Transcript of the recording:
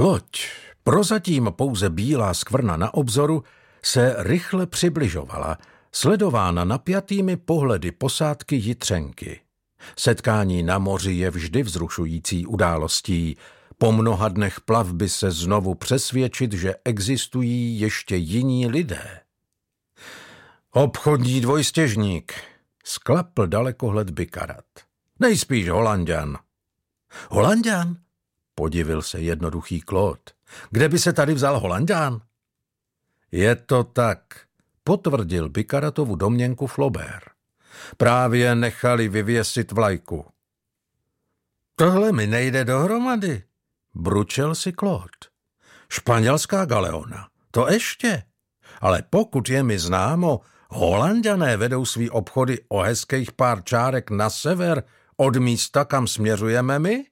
Loď, prozatím pouze bílá skvrna na obzoru, se rychle přibližovala, sledována napjatými pohledy posádky Jitřenky. Setkání na moři je vždy vzrušující událostí. Po mnoha dnech plavby se znovu přesvědčit, že existují ještě jiní lidé. Obchodní dvojstěžník, sklapl dalekohled Bikarat. Nejspíš Holanďan. Holanďan? Podivil se jednoduchý Claude. Kde by se tady vzal Holanďan? Je to tak, potvrdil Bikaratovu domněnku Flaubert. Právě nechali vyvěsit vlajku. Tohle mi nejde dohromady, bručel si Claude. Španělská galeona, to ještě. Ale pokud je mi známo, Holanďané vedou svý obchody o hezkých pár čárek na sever od místa, kam směřujeme my?